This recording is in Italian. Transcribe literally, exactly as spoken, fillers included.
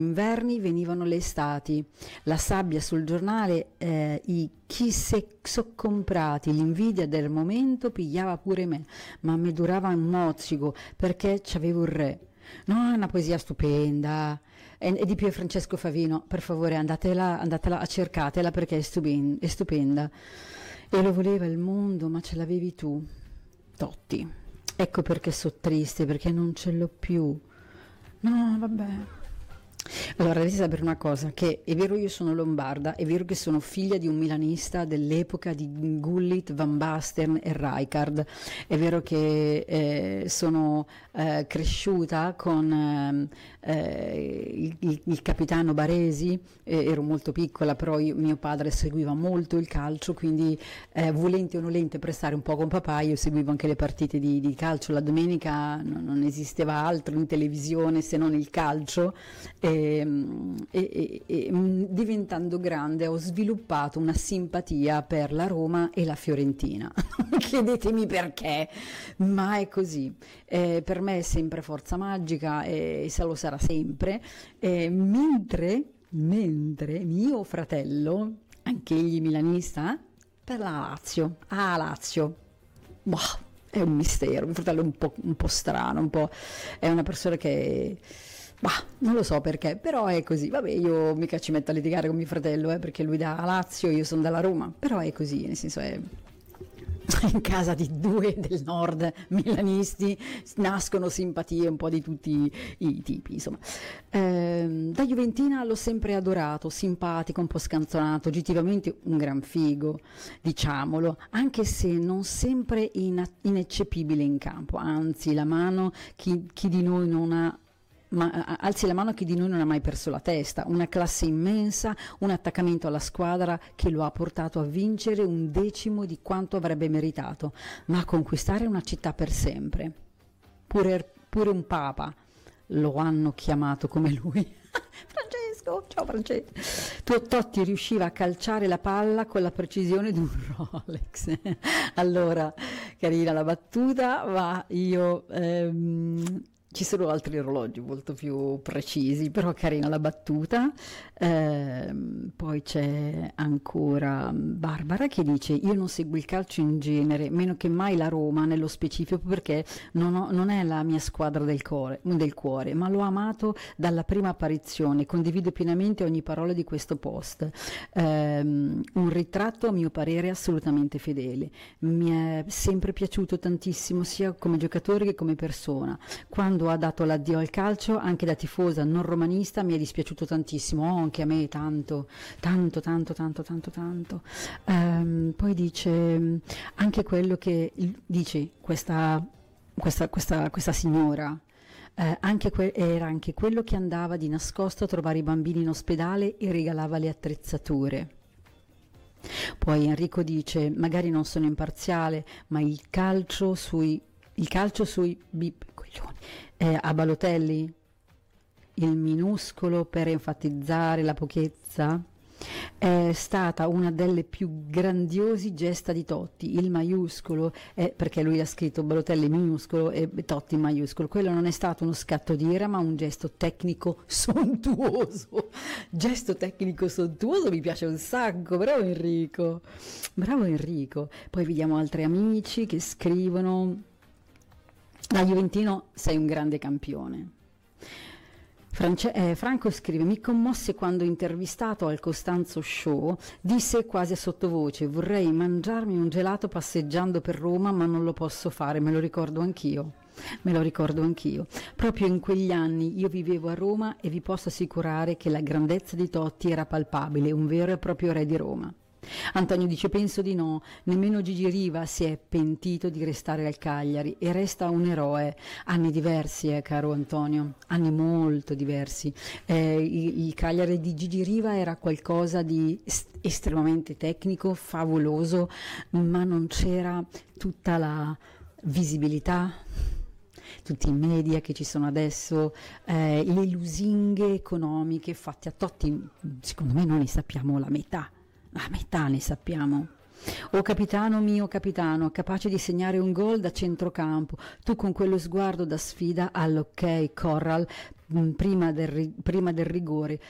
inverni venivano le estati, la sabbia sul giornale, eh, i chi se so comprati, l'invidia del momento pigliava pure me, ma mi durava un mozzico perché c'avevo il re. No, è una poesia stupenda. E, e di più è Francesco Favino, per favore andatela, andatela a cercatela perché è stupenda, è stupenda. E lo voleva il mondo, ma ce l'avevi tu, Totti. Ecco perché so triste, perché non ce l'ho più. No, vabbè. Allora, devi sapere una cosa, che è vero io sono lombarda, è vero che sono figlia di un milanista dell'epoca di Gullit, Van Basten e Rijkaard, è vero che eh, sono eh, cresciuta con eh, eh, il, il, il capitano Baresi, eh, ero molto piccola, però io, mio padre seguiva molto il calcio, quindi eh, volente o nolente per stare un po' con papà, io seguivo anche le partite di, di calcio, la domenica non, non esisteva altro in televisione se non il calcio. E, e, e, e diventando grande ho sviluppato una simpatia per la Roma e la Fiorentina. Non chiedetemi perché, ma è così. Eh, per me è sempre forza magica e se lo sarà sempre. Eh, mentre, mentre mio fratello, anche egli milanista, per la Lazio, ah Lazio, boh, è un mistero. Mio fratello è un po', un po' strano, un po', è una persona che bah, non lo so perché, però è così. Vabbè, io mica ci metto a litigare con mio fratello, eh, perché lui da Lazio, io sono dalla Roma, però è così, nel senso è in casa di due del nord milanisti nascono simpatie un po' di tutti i tipi, insomma. Eh, da Juventina l'ho sempre adorato, simpatico, un po' scanzonato, oggettivamente un gran figo, diciamolo, anche se non sempre in- ineccepibile in campo, anzi la mano chi, chi di noi non ha ma alzi la mano chi di noi non ha mai perso la testa, una classe immensa, un attaccamento alla squadra che lo ha portato a vincere un decimo di quanto avrebbe meritato, ma a conquistare una città per sempre. Pure, pure un papa lo hanno chiamato come lui. Francesco, ciao Francesco. Tu Totti riusciva a calciare la palla con la precisione di un Rolex. Allora, carina la battuta, ma io... Ehm, ci sono altri orologi molto più precisi, però carina la battuta. Eh, poi c'è ancora Barbara che dice: io non seguo il calcio in genere, meno che mai la Roma nello specifico, perché non, ho, non è la mia squadra del cuore, del cuore, ma l'ho amato dalla prima apparizione, condivido pienamente ogni parola di questo post. Eh, un ritratto a mio parere assolutamente fedele, mi è sempre piaciuto tantissimo sia come giocatore che come persona. Quando ha dato l'addio al calcio, anche da tifosa non romanista, mi è dispiaciuto tantissimo, oh, anche a me tanto, tanto, tanto, tanto, tanto, tanto. Um, poi dice anche quello che dice questa, questa, questa, questa signora. Eh, anche que- era anche quello che andava di nascosto a trovare i bambini in ospedale e regalava le attrezzature. Poi Enrico dice: magari non sono imparziale, ma il calcio sui il calcio sui bip, coglioni, eh, a Balotelli, il minuscolo per enfatizzare la pochezza, è stata una delle più grandiosi gesta di Totti. Il maiuscolo è perché lui ha scritto Balotelli minuscolo e Totti maiuscolo. Quello non è stato uno scatto di ira, ma un gesto tecnico sontuoso. Gesto tecnico sontuoso mi piace un sacco. Bravo Enrico, bravo Enrico. Poi vediamo altri amici che scrivono: da Juventino sei un grande campione. France- eh, Franco scrive: mi commosse quando intervistato al Costanzo Show disse quasi a sottovoce: vorrei mangiarmi un gelato passeggiando per Roma, ma non lo posso fare, me lo ricordo anch'io. Me lo ricordo anch'io. Proprio in quegli anni io vivevo a Roma e vi posso assicurare che la grandezza di Totti era palpabile, un vero e proprio re di Roma. Antonio dice: penso di no, nemmeno Gigi Riva si è pentito di restare al Cagliari e resta un eroe. Anni diversi, eh, caro Antonio, anni molto diversi. Eh, il, il Cagliari di Gigi Riva era qualcosa di est- estremamente tecnico, favoloso, ma non c'era tutta la visibilità, tutti i media che ci sono adesso, eh, le lusinghe economiche fatte a Totti. Secondo me noi ne sappiamo la metà. La metà ne sappiamo. Oh capitano mio capitano, capace di segnare un gol da centrocampo, tu con quello sguardo da sfida all'ok Corral mm, prima del, ri- prima del rigore,